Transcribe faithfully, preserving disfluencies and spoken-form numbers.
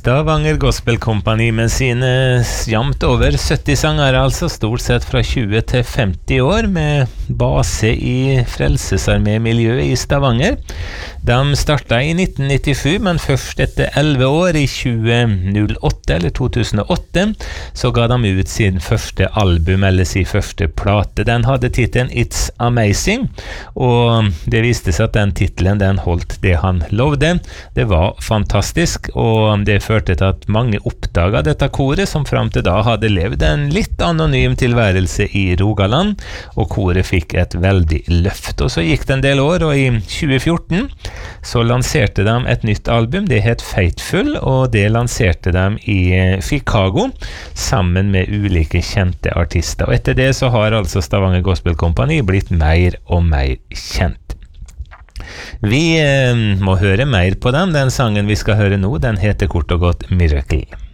Stavanger Gospel Company med sine jamt over sytti sanger, altså stort sett fra tjue til femti år, med base i Frelsesarmé-miljøet i Stavanger. De startet i nitten nittisju, men først etter elleve år, i tjue null åtte eller to tusen og åtte, så ga de ut sin første album, eller sin første plate. Den hadde titelen It's Amazing, og det viste seg at den titelen, den holdt det han lovde. Det var fantastisk, og det førte til at mange oppdaget dette koret, som frem til da hadde levd en litt anonym tilværelse i Rogaland, og koret fikk et veldig løft. Og så gikk det en del år, og i tjue fjorten så lanserte de et nytt album, det het Faithful, og det lanserte de i Chicago, sammen med ulike kjente artister. Og etter det så har altså Stavanger Gospel Company blitt mer og mer kjent. Vi eh, må høre mer på dem. Den sangen vi skal høre nå, den heter kort og godt Miracle.